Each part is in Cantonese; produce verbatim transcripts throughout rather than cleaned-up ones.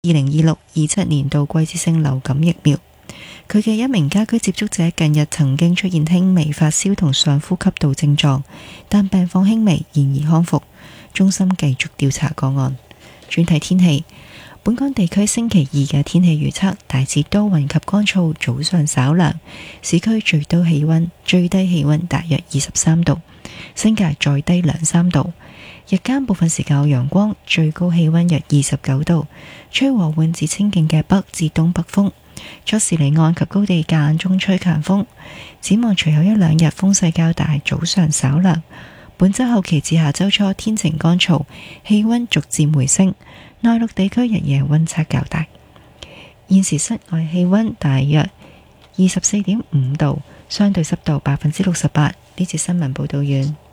二零二六二七年度季節性流感疫苗。佢嘅一名家居接觸者近日曾經出現輕微發燒同上呼吸道症狀，但病況輕微，然而康復。中心繼續調查個案。轉睇天氣，本港地區星期二嘅天氣預測大致多雲及乾燥，早上稍涼，市區最高氣溫最低氣溫大約二十三度，新界再低兩三度。日間部分時間有陽光，最高氣溫約二十九度，吹和緩至清勁嘅北至東北風。初時離岸及高地間中吹強風，展望隨後一兩日風勢較大，早上稍涼。本周後期至下周初天晴乾燥，氣溫逐漸回升，內陸地區日夜溫差較大。現時室外氣溫大約二十四點五度，相對濕度百分之六十八。呢節新聞報道完。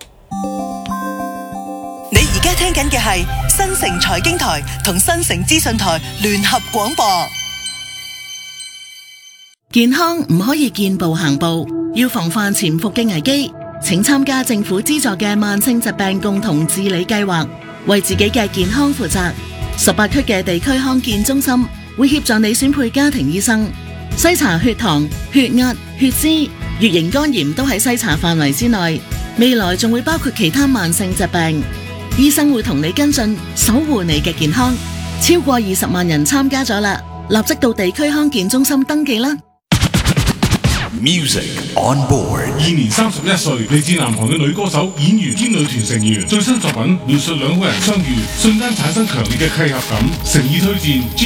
你而家聽緊嘅係新城財經台同新城資訊台聯合廣播。 健康唔可以見步行步，要防範潛伏嘅危機，請參加政府資助嘅慢性疾病共同治理計劃，為自己嘅健康負責。十八區嘅地區康健中心會協助你選配家庭醫生，篩查血糖、血壓、血脂、乙型肝炎都喺篩查範圍之內。未來仲會包括其他慢性疾病，醫生會同你跟進，守護你嘅健康。超過二十萬人參加咗啦，立即到地區康健中心登記啦。 Music on board， 現年三十一歲，嚟自南韓嘅女歌手、演員兼女團成員，最新作品描述兩個人相遇，瞬間產生強烈嘅契合感，誠意推薦。